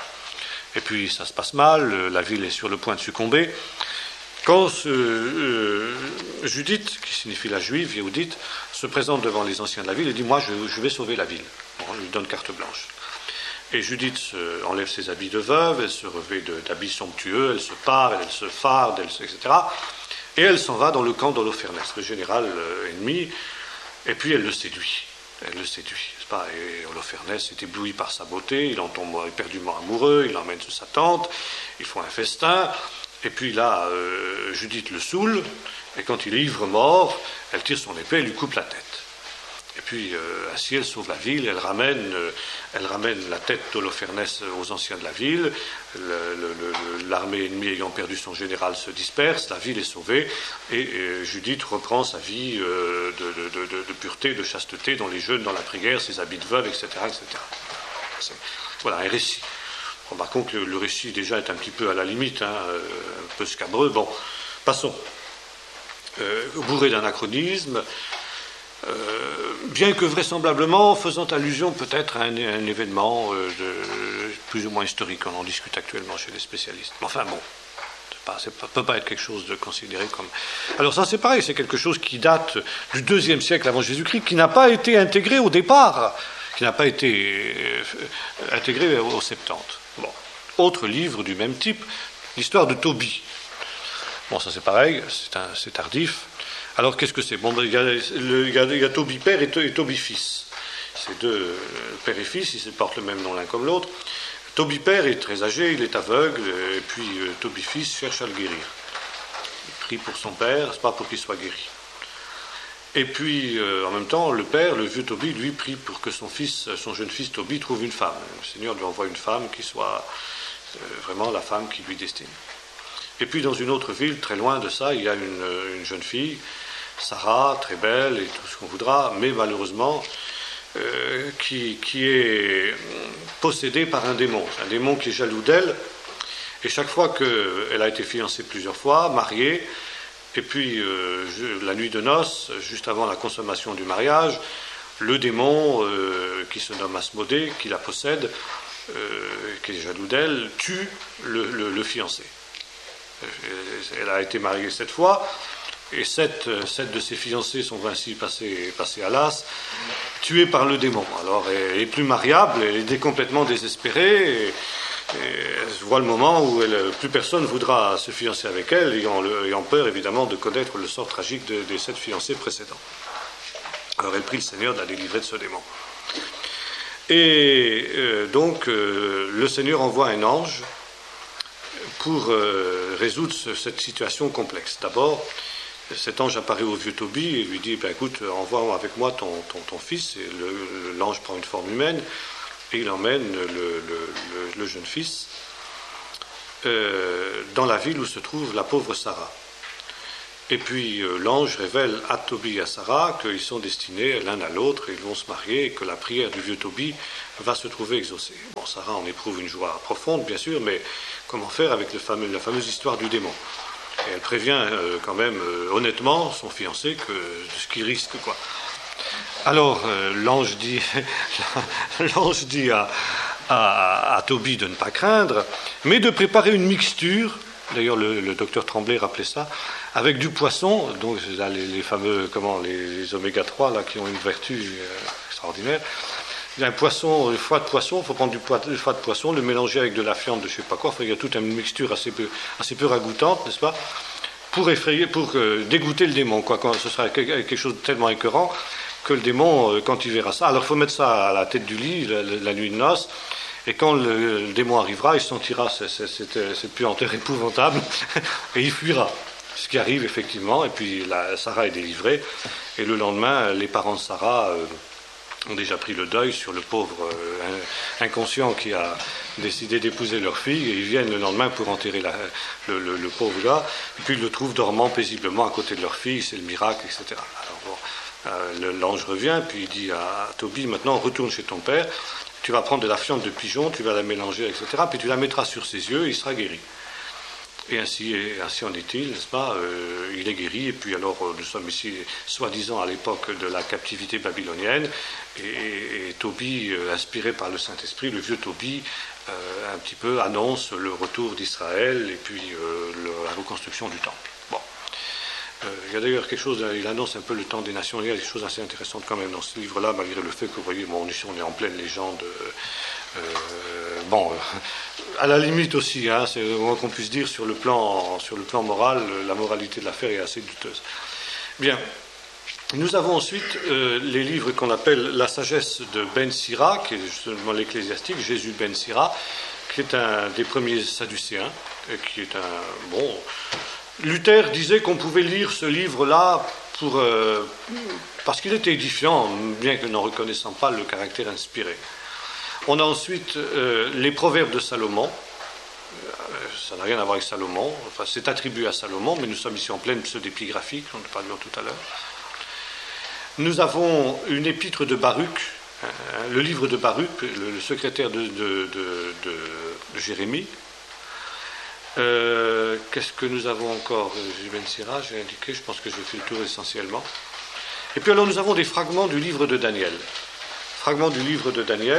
Et puis ça se passe mal, la ville est sur le point de succomber. Quand ce, euh, Judith, qui signifie la juive, Yehudit, se présente devant les anciens de la ville et dit « Moi, je, je vais sauver la ville. » Bon, on lui donne carte blanche. Et Judith se, enlève ses habits de veuve, elle se revêt d'habits somptueux, elle se pare, elle se farde, elle se, et cetera. Et elle s'en va dans le camp d'Holofernes, le général euh, ennemi, et puis elle le séduit. Elle le séduit, n'est-ce pas? Et Holofernes est ébloui par sa beauté, il en tombe éperdument amoureux, il l'emmène sous sa tente, ils font un festin. Et puis là, euh, Judith le saoule, et quand il est ivre mort, elle tire son épée et lui coupe la tête. Et puis, euh, ainsi, elle sauve la ville, elle ramène, euh, elle ramène la tête d'Holofernes aux anciens de la ville, le, le, le, l'armée ennemie ayant perdu son général se disperse, la ville est sauvée, et, et Judith reprend sa vie euh, de, de, de, de pureté, de chasteté, dans les jeûnes, dans la prière, ses habits de veuve, et cetera, et cetera. C'est, voilà, un récit. Remarquons que le récit déjà est un petit peu à la limite, hein, un peu scabreux. Bon, passons. Euh, bourré d'anachronismes, euh, bien que vraisemblablement faisant allusion peut-être à un, un événement euh, de, plus ou moins historique, on en discute actuellement chez les spécialistes. Mais enfin bon, ça ne peut pas être quelque chose de considéré comme... Alors ça c'est pareil, c'est quelque chose qui date du deuxième siècle avant Jésus-Christ, qui n'a pas été intégré au départ, qui n'a pas été euh, intégré aux Septante. Bon. Autre livre du même type, l'histoire de Tobie. Bon, ça c'est pareil, c'est, un, c'est tardif. Alors qu'est-ce que c'est? Bon, il y a, le, il y a, il y a Tobie père et, et Tobie fils. C'est deux euh, père et fils, ils portent le même nom l'un comme l'autre. Tobie père est très âgé, il est aveugle, et puis euh, Tobie fils cherche à le guérir. Il prie pour son père, c'est pas pour qu'il soit guéri. Et puis, euh, en même temps, le père, le vieux Tobie, lui, prie pour que son fils, son jeune fils Tobie, trouve une femme. Le Seigneur lui envoie une femme qui soit euh, vraiment la femme qui lui destine. Et puis, dans une autre ville, très loin de ça, il y a une, une jeune fille, Sarah, très belle et tout ce qu'on voudra, mais malheureusement, euh, qui, qui est possédée par un démon. Un démon qui est jaloux d'elle. Et chaque fois qu'elle a été fiancée plusieurs fois, mariée, et puis, euh, je, la nuit de noces, juste avant la consommation du mariage, le démon, euh, qui se nomme Asmodée, qui la possède, euh, qui est jaloux d'elle, tue le, le, le fiancé. Elle a été mariée sept fois, et sept, sept de ses fiancés sont ainsi passés, passés à l'as, tués par le démon. Alors, elle est plus mariable, elle est complètement désespérée, et, et elle voit le moment où elle, plus personne voudra se fiancer avec elle, ayant, le, ayant peur évidemment de connaître le sort tragique de, des sept fiancés précédents. Alors elle prie le Seigneur de la délivrer de ce démon. Et euh, donc euh, le Seigneur envoie un ange pour euh, résoudre ce, cette situation complexe. D'abord, cet ange apparaît au vieux Tobie et lui dit ben, « Écoute, envoie avec moi ton, ton, ton fils ». Et le, l'ange prend une forme humaine. et il emmène le, le, le, le jeune fils euh, dans la ville où se trouve la pauvre Sarah. Et puis euh, l'ange révèle à Tobie et à Sarah qu'ils sont destinés l'un à l'autre, et ils vont se marier, et que la prière du vieux Tobie va se trouver exaucée. Bon, Sarah en éprouve une joie profonde, bien sûr, mais comment faire avec le fameux, la fameuse histoire du démon? Et elle prévient euh, quand même euh, honnêtement son fiancé que de ce qu'il risque, quoi. Alors euh, l'ange dit, l'ange dit à, à, à Tobie de ne pas craindre, mais de préparer une mixture. D'ailleurs, le, le docteur Tremblay rappelait ça, avec du poisson, donc là, les, les fameux, comment, les, les oméga trois, là, qui ont une vertu euh, extraordinaire. Il y a un poisson, un foie de poisson, il faut prendre du, poids, du foie de poisson, le mélanger avec de la fiente de je ne sais pas quoi, enfin, il y a toute une mixture assez peu, assez peu ragoûtante, n'est-ce pas, pour effrayer, pour euh, dégoûter le démon, quoi, quand ce sera quelque chose de tellement écœurant que le démon, euh, quand il verra ça, alors il faut mettre ça à la tête du lit, la, la, la nuit de noces. Et quand le, le démon arrivera, il sentira cette, cette, cette puanteur épouvantable et il fuira. Ce qui arrive effectivement, et puis la, Sarah est délivrée. Et le lendemain, les parents de Sarah euh, ont déjà pris le deuil sur le pauvre euh, inconscient qui a décidé d'épouser leur fille. Et ils viennent le lendemain pour enterrer la, le, le, le pauvre gars. Et puis ils le trouvent dormant paisiblement à côté de leur fille. C'est le miracle, et cetera. Alors bon, euh, l'ange revient, puis il dit à, à Tobie, maintenant retourne chez ton père. Tu vas prendre de la fiente de pigeon, tu vas la mélanger, et cetera. Puis tu la mettras sur ses yeux, et il sera guéri. Et ainsi, et ainsi en est-il, n'est-ce pas euh, il est guéri, et puis alors nous sommes ici, soi-disant, à l'époque de la captivité babylonienne, et, et, et Tobie, euh, inspiré par le Saint-Esprit, le vieux Tobie, euh, un petit peu annonce le retour d'Israël, et puis euh, le, la reconstruction du temple. Bon. Euh, il y a d'ailleurs quelque chose, il annonce un peu le temps des nations, il y a des choses assez intéressantes quand même dans ce livre-là, malgré le fait que vous voyez, bon, ici on est en pleine légende, euh, bon, à la limite aussi, hein, c'est le moins qu'on puisse dire sur le plan, sur le plan moral, la moralité de l'affaire est assez douteuse. Bien, nous avons ensuite euh, les livres qu'on appelle La sagesse de Ben Sira, qui est justement l'ecclésiastique, Jésus Ben Sira, qui est un des premiers sadducéens, qui est un, bon... Luther disait qu'on pouvait lire ce livre-là pour, euh, parce qu'il était édifiant, bien que n'en reconnaissant pas le caractère inspiré. On a ensuite euh, les proverbes de Salomon. Euh, ça n'a rien à voir avec Salomon. Enfin, c'est attribué à Salomon, mais nous sommes ici en pleine pseudépigraphie, on en parlions tout à l'heure. Nous avons une épître de Baruch, hein, le livre de Baruch, le, le secrétaire de, de, de, de, de Jérémie. Euh, qu'est-ce que nous avons encore? Ben Sira, j'ai indiqué, je pense que j'ai fait le tour essentiellement. Et puis alors nous avons des fragments du livre de Daniel. Fragments du livre de Daniel,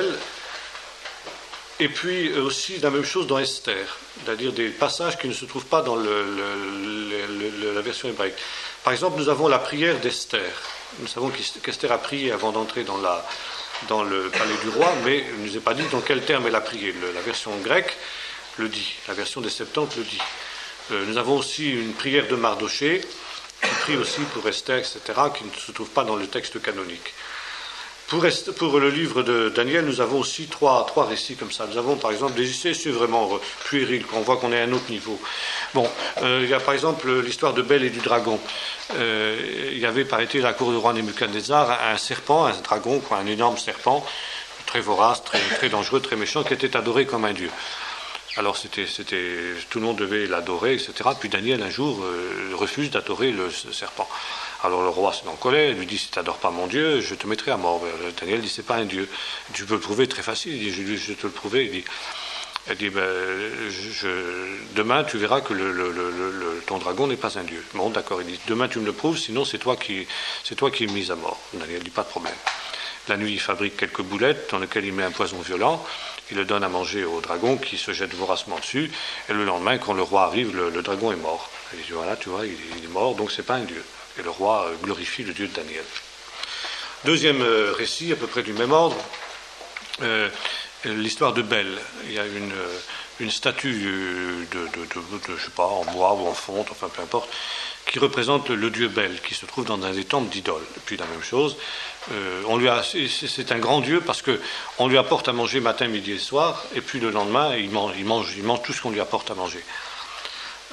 et puis aussi la même chose dans Esther, c'est-à-dire des passages qui ne se trouvent pas dans le, le, le, le, la version hébraïque. Par exemple, nous avons la prière d'Esther. Nous savons qu'Esther a prié avant d'entrer dans, la, dans le palais du roi, mais il ne nous est pas dit dans quel terme elle a prié. Le, la version grecque le dit, la version des Septante le dit. Euh, nous avons aussi une prière de Mardoché, qui prie aussi pour Esther, et cetera, qui ne se trouve pas dans le texte canonique. Pour, Esther, pour le livre de Daniel, nous avons aussi trois, trois récits comme ça. Nous avons par exemple des essais, c'est vraiment puéril, on voit qu'on est à un autre niveau. Bon, euh, il y a par exemple l'histoire de Bel et du dragon. Euh, il y avait, paraît-il, à la cour du roi Nebuchadnezzar, un serpent, un dragon, quoi, un énorme serpent, très vorace, très, très dangereux, très méchant, qui était adoré comme un dieu. Alors c'était, c'était, tout le monde devait l'adorer, et cetera. Puis Daniel, un jour, euh, refuse d'adorer le serpent. Alors le roi se met en colère, il lui dit, si tu n'adores pas mon Dieu, je te mettrai à mort. Daniel dit, c'est pas un Dieu. Tu peux le prouver très facile. Il dit, je, je te le prouver. Il dit, il dit ben, je, demain tu verras que le, le, le, le, ton dragon n'est pas un Dieu. Bon, d'accord. Il dit, demain tu me le prouves, sinon c'est toi qui, c'est toi qui es mis à mort. Daniel dit, pas de problème. La nuit, il fabrique quelques boulettes dans lesquelles il met un poison violent. Il le donne à manger au dragon qui se jette voracement dessus. Et le lendemain, quand le roi arrive, le, le dragon est mort. Il dit, voilà, tu vois, il, il est mort, donc c'est pas un Dieu. Et le roi glorifie le Dieu de Daniel. Deuxième euh, récit, à peu près du même ordre, euh, l'histoire de Bel. Il y a une, une statue de, de, de, de, de, je sais pas, en bois ou en fonte, enfin peu importe, qui représente le dieu Bel, qui se trouve dans un des temples d'idoles. Et puis la même chose, euh, on lui a, c'est un grand dieu parce qu'on lui apporte à manger matin, midi et soir, et puis le lendemain, il mange, il mange, il mange tout ce qu'on lui apporte à manger.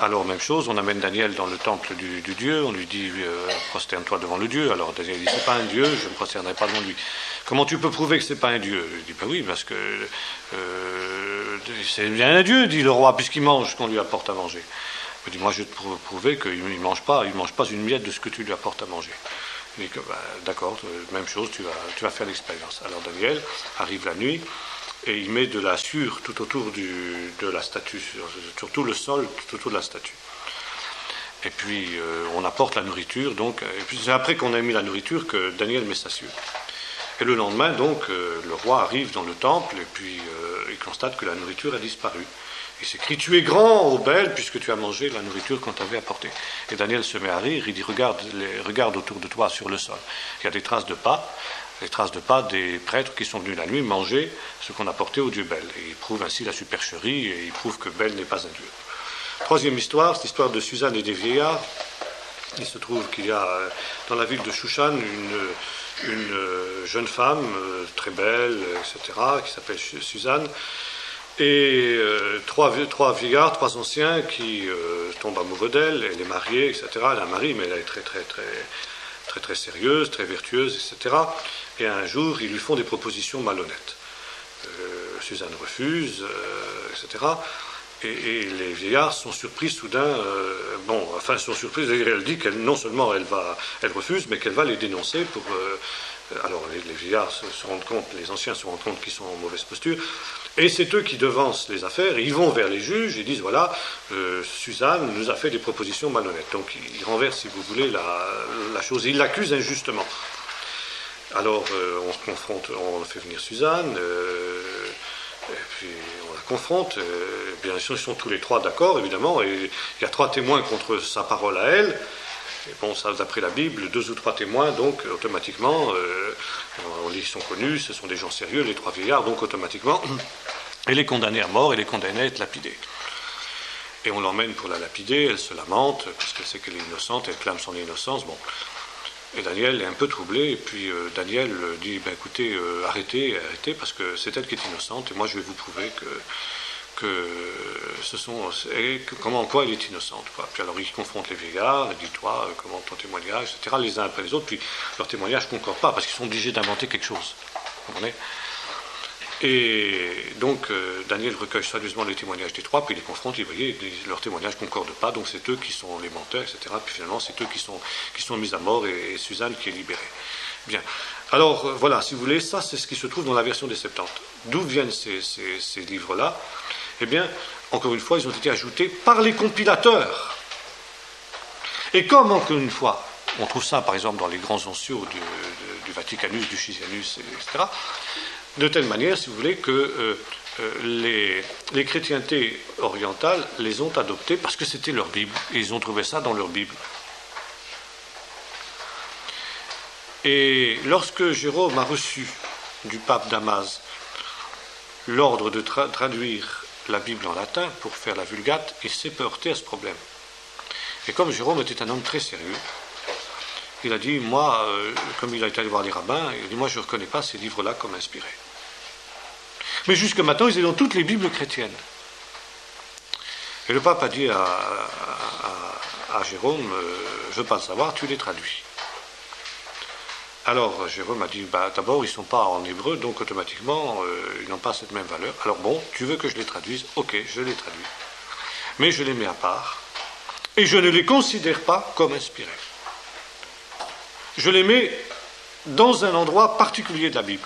Alors, même chose, on amène Daniel dans le temple du, du Dieu, on lui dit euh, prosterne-toi devant le Dieu. Alors Daniel dit c'est pas un Dieu, je ne me prosternerai pas devant lui. Comment tu peux prouver que c'est pas un Dieu? Je dis ben oui, parce que euh, c'est bien un Dieu, dit le roi, puisqu'il mange ce qu'on lui apporte à manger. Il dit moi je vais te prouver qu'il ne mange pas, il mange pas une miette de ce que tu lui apportes à manger. Il dit que ben, d'accord, même chose, tu vas, tu vas faire l'expérience. Alors Daniel arrive la nuit. Et il met de la sueur tout autour du, de la statue, sur, sur tout le sol, tout autour de la statue. Et puis euh, on apporte la nourriture, donc, et puis c'est après qu'on a mis la nourriture que Daniel met sa sueur. Et le lendemain, donc, euh, le roi arrive dans le temple et puis euh, il constate que la nourriture a disparu. Il s'écrie, tu es grand, ô belle, puisque tu as mangé la nourriture qu'on t'avait apportée. Et Daniel se met à rire, il dit, regarde, les, regarde autour de toi sur le sol. Il y a des traces de pas. Les traces de pas des prêtres qui sont venus la nuit manger ce qu'on apportait au dieu Bel. Et il prouve ainsi la supercherie et il prouve que Bel n'est pas un dieu. Troisième histoire, c'est l'histoire de Suzanne et des vieillards. Il se trouve qu'il y a dans la ville de Shushan une, une jeune femme très belle, et cetera, qui s'appelle Suzanne. Et euh, trois, trois vieillards, trois anciens qui euh, tombent amoureux d'elle. Elle est mariée, et cetera. Elle a un mari, mais elle est très, très, très... très très sérieuse, très vertueuse, et cetera. Et un jour, ils lui font des propositions malhonnêtes. Euh, Suzanne refuse, euh, et cetera. Et, et les vieillards sont surpris soudain, euh, bon, enfin, sont surpris, elle dit qu'elle, non seulement elle, va, elle refuse, mais qu'elle va les dénoncer pour... Euh, alors, les, les vieillards se, se rendent compte, les anciens se rendent compte qu'ils sont en mauvaise posture, et c'est eux qui devancent les affaires, et ils vont vers les juges, et disent, voilà, euh, Suzanne nous a fait des propositions malhonnêtes. Donc, ils renversent, si vous voulez, la, la chose, et ils l'accusent injustement. Alors, euh, on se confronte, on fait venir Suzanne, euh, et puis on la confronte, euh, bien sûr, ils sont tous les trois d'accord, évidemment, et il y a trois témoins contre sa parole à elle. Et bon, ça, d'après la Bible, deux ou trois témoins, donc automatiquement, euh, ils sont connus, ce sont des gens sérieux, les trois vieillards, donc automatiquement, elle est condamnée à mort, elle est condamnée à être lapidée. Et on l'emmène pour la lapider, elle se lamente, parce qu'elle sait qu'elle est innocente, elle clame son innocence, bon. Et Daniel est un peu troublé, et puis euh, Daniel dit, ben écoutez, euh, arrêtez, arrêtez, parce que c'est elle qui est innocente, et moi je vais vous prouver que... que ce sont, et que, comment, en quoi elle est innocente. Quoi. Puis alors ils confrontent les vieillards, ils disent toi, euh, comment ton témoignage, et cetera, les uns après les autres, puis leur témoignage ne concorde pas, parce qu'ils sont obligés d'inventer quelque chose. Vous comprenez ? Et donc euh, Daniel recueille soigneusement les témoignages des trois, puis il les confronte, et vous voyez, leurs témoignages ne concordent pas, donc c'est eux qui sont les menteurs, et cetera. Puis finalement, c'est eux qui sont, qui sont mis à mort, et, et Suzanne qui est libérée. Bien. Alors euh, voilà, si vous voulez, ça c'est ce qui se trouve dans la version des Septante. D'où viennent ces, ces, ces livres-là ? Eh bien, encore une fois, ils ont été ajoutés par les compilateurs. Et comme, encore une fois, on trouve ça, par exemple, dans les grands onciaux du, du, du Vaticanus, du Chisianus, et cetera, de telle manière, si vous voulez, que euh, euh, les, les chrétientés orientales les ont adoptés parce que c'était leur Bible, et ils ont trouvé ça dans leur Bible. Et lorsque Jérôme a reçu du pape Damas l'ordre de tra- traduire la Bible en latin pour faire la Vulgate, il s'est heurté à ce problème. Et comme Jérôme était un homme très sérieux, il a dit, moi, euh, comme il a été allé voir les rabbins, il a dit, moi je ne reconnais pas ces livres-là comme inspirés. Mais jusque maintenant, ils étaient dans toutes les Bibles chrétiennes. Et le pape a dit à, à, à Jérôme, euh, je ne veux pas le savoir, tu les traduis. Alors Jérôme a dit, bah, d'abord ils ne sont pas en hébreu, donc automatiquement euh, ils n'ont pas cette même valeur. Alors bon, tu veux que je les traduise ? Ok, je les traduis. Mais je les mets à part, et je ne les considère pas comme inspirés. Je les mets dans un endroit particulier de la Bible.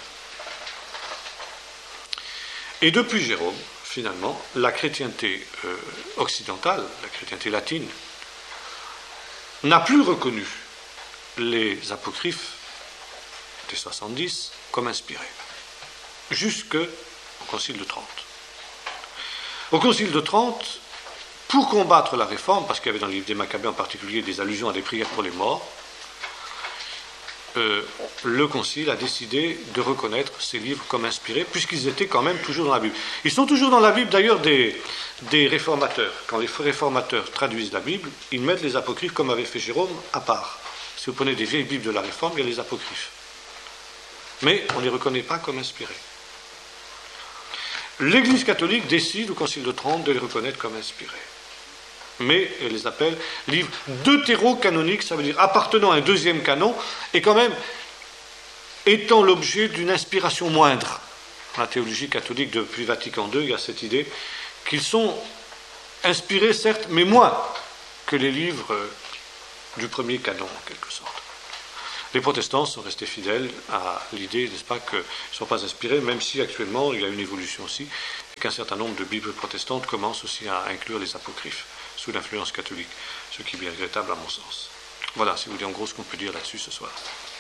Et depuis Jérôme, finalement, la chrétienté euh, occidentale, la chrétienté latine, n'a plus reconnu les apocryphes des soixante-dix comme inspirés, jusqu'au Concile de Trente. Au Concile de Trente, pour combattre la réforme, parce qu'il y avait dans le livre des Maccabées en particulier des allusions à des prières pour les morts, euh, le Concile a décidé de reconnaître ces livres comme inspirés, puisqu'ils étaient quand même toujours dans la Bible. Ils sont toujours dans la Bible d'ailleurs des, des réformateurs. Quand les réformateurs traduisent la Bible, ils mettent les apocryphes, comme avait fait Jérôme, à part. Si vous prenez des vieilles Bibles de la Réforme, il y a les apocryphes. Mais on ne les reconnaît pas comme inspirés. L'Église catholique décide au Concile de Trente de les reconnaître comme inspirés. mais elle les appelle livres deutérocanoniques, ça veut dire appartenant à un deuxième canon, et quand même étant l'objet d'une inspiration moindre. Dans la théologie catholique depuis Vatican deux, il y a cette idée qu'ils sont inspirés, certes, mais moins que les livres du premier canon, en quelque sorte. Les protestants sont restés fidèles à l'idée, n'est-ce pas, qu'ils ne sont pas inspirés, même si actuellement il y a une évolution aussi, et qu'un certain nombre de Bibles protestantes commencent aussi à inclure les apocryphes sous l'influence catholique, ce qui est bien regrettable à mon sens. Voilà, si vous voulez en gros ce qu'on peut dire là-dessus ce soir.